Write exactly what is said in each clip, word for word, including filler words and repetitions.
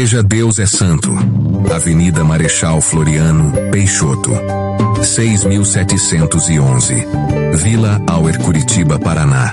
Igreja Deus é Santo, Avenida Marechal Floriano Peixoto, seis mil setecentos e onze, Vila Auer, Curitiba, Paraná.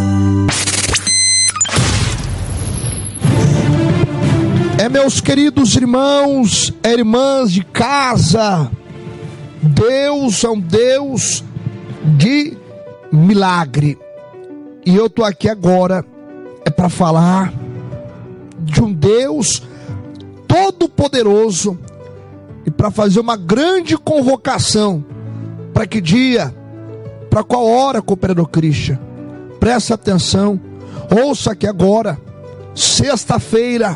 É, meus queridos irmãos e irmãs de casa, Deus é um Deus de milagre. E eu tô aqui agora é para falar de um Deus todo-poderoso e para fazer uma grande convocação. Para que dia? Para qual hora, cooperador Christian? Presta atenção, ouça aqui agora. Sexta-feira,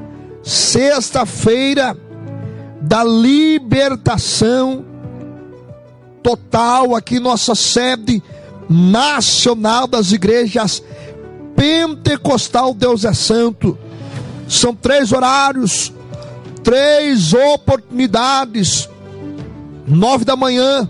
sexta-feira da libertação total, aqui nossa sede nacional das igrejas Pentecostal Deus é Santo. São três horários, três oportunidades: nove da manhã,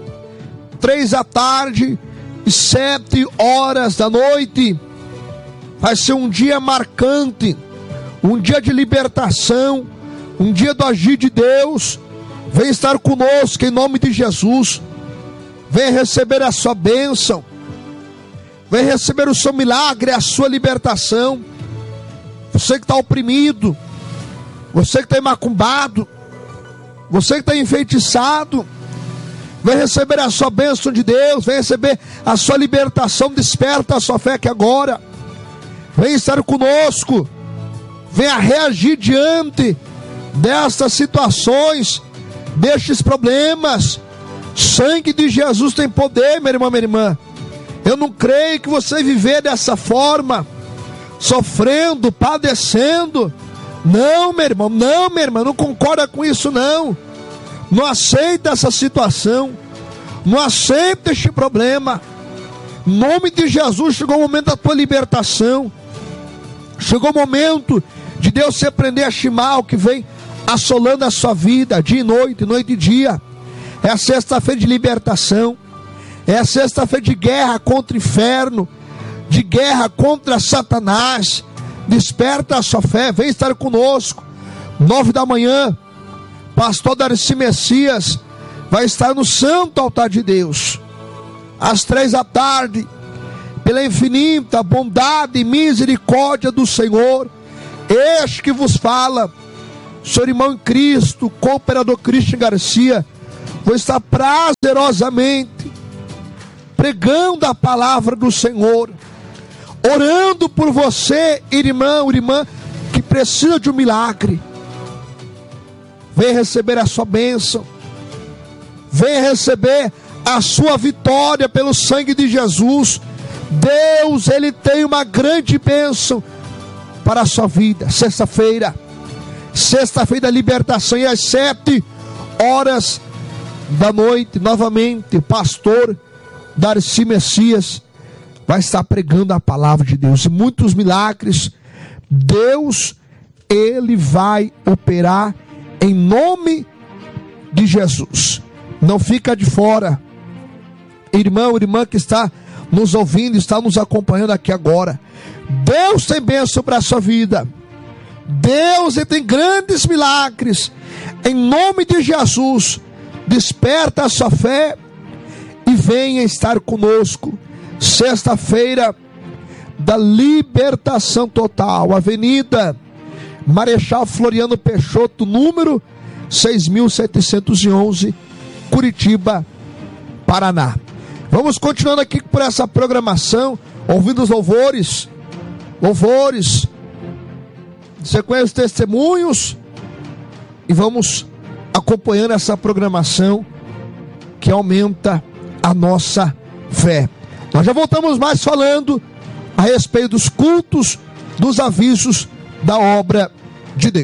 três da tarde e sete horas da noite. Vai ser um dia marcante, um dia de libertação, um dia do agir de Deus. Vem estar conosco em nome de Jesus. Vem receber a sua bênção, vem receber o seu milagre, a sua libertação. Você que está oprimido, você que está macumbado, você que está enfeitiçado, vem receber a sua bênção de Deus, vem receber a sua libertação. Desperta a sua fé que agora. Vem estar conosco, venha reagir diante destas situações, destes problemas. Sangue de Jesus tem poder, meu irmão, minha irmã. Eu não creio que você viver dessa forma, sofrendo, padecendo. Não, meu irmão, não, minha irmã, não concorda com isso, não. Não aceita essa situação, não aceita este problema. Em nome de Jesus, chegou o momento da tua libertação. Chegou o momento de Deus se prender a este mal que vem assolando a sua vida, dia e noite, noite e dia. É a sexta-feira de libertação, é a sexta-feira de guerra contra o inferno, de guerra contra Satanás. Desperta a sua fé, vem estar conosco. Nove da manhã, pastor Darcy Messias vai estar no santo altar de Deus. Às três da tarde, pela infinita bondade e misericórdia do Senhor, este que vos fala, seu irmão em Cristo, cooperador Christian Garcia, vou estar prazerosamente pregando a palavra do Senhor, orando por você, irmão, irmã, que precisa de um milagre. Vem receber a sua bênção, vem receber a sua vitória pelo sangue de Jesus. Deus, Ele tem uma grande bênção para a sua vida. Sexta-feira, sexta-feira da libertação, e às sete horas da noite, novamente, o pastor Darcy Messias vai estar pregando a palavra de Deus, e muitos milagres Deus, Ele vai operar em nome de Jesus. Não fica de fora, irmão, irmã que está nos ouvindo, está nos acompanhando aqui agora. Deus tem bênção para a sua vida. Deus, Ele tem grandes milagres em nome de Jesus. Desperta a sua fé e venha estar conosco. Sexta-feira da libertação total, Avenida Marechal Floriano Peixoto, número seis mil setecentos e onze, Curitiba, Paraná. Vamos continuando aqui por essa programação, ouvindo os louvores, louvores, sequência os testemunhos, e vamos acompanhando essa programação que aumenta a nossa fé. Nós já voltamos mais falando a respeito dos cultos, dos avisos da obra de Deus.